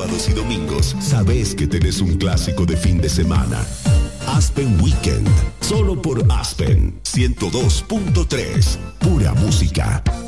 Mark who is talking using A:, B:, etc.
A: sábados y domingos, sabes que tenés un clásico de fin de semana. Aspen Weekend, solo por Aspen 102.3, pura música.